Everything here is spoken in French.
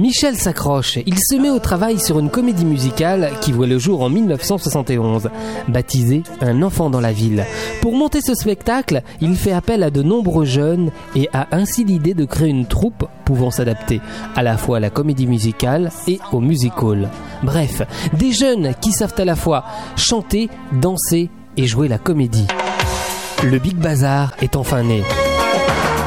Michel s'accroche. Il se met au travail sur une comédie musicale qui voit le jour en 1971, baptisée Un enfant dans la ville. Pour monter ce spectacle, il fait appel à de nombreux jeunes et a ainsi l'idée de créer une troupe pouvant s'adapter à la fois à la comédie musicale et au music-hall. Bref, des jeunes qui savent à la fois chanter, danser et jouer la comédie. Le Big Bazar est enfin né.